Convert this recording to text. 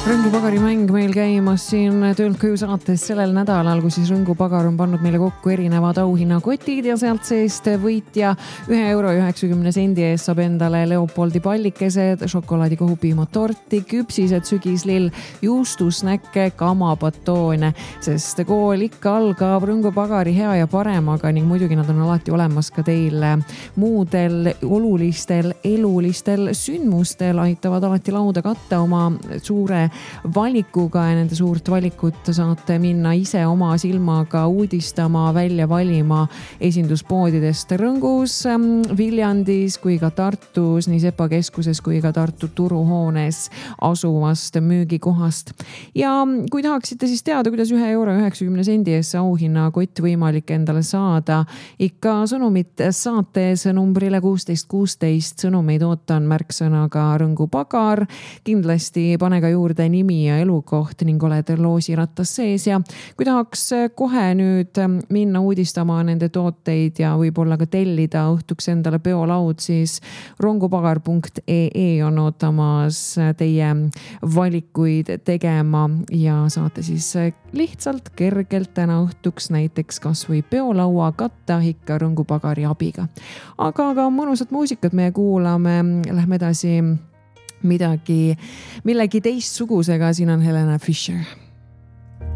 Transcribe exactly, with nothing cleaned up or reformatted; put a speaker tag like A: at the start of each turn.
A: Rõngupagari mäng meil käimas siin Töölt koju saates sellel nädalal, kus siis Rõngupagar on pannud meile kokku erinevad auhinnakotid ja sealt seest võitja ühe euro üheksakümne sendi eest saab endale Leopoldi pallikesed, šokolaadikohupiimatorti, küpsised, sügislill, juustusnäkke, kamapatoone, sest kool ikka algab Rõngupagari hea ja paremaga ning muidugi nad on alati olemas ka teil muudel olulistel elulistel sündmustel, aitavad alati lauda katta oma suure valikuga ja nende suurt valikut saate minna ise oma silmaga uudistama, välja valima esinduspoodidest Rõngus, Viljandis kui ka Tartus, nii Sepa keskuses kui ka Tartu turuhoones asuvast müügikohast. Ja kui tahaksite siis teada, kuidas ühe euro üheksakümne sendi eest auhinnakott võimalik endale saada, ikka sõnumit saates numbrile kuusteist kuusteist, sõnumeid ootan märksõnaga Rõngupagar, kindlasti pane ka juurde nimi ja elukoht ning oled loosirattas sees ja kui tahaks kohe nüüd minna uudistama nende tooteid ja võib-olla ka tellida õhtuks endale peolaud, siis rongupagar punkt ee on ootamas teie valikuid tegema ja saate siis lihtsalt kergelt täna õhtuks näiteks kas või peolaua katta ikka Rõngupagari abiga. Aga ka mõnusat muusikat me kuulame, lähme edasi midagi, millegi teistsugusega, siin on Helena Fischer.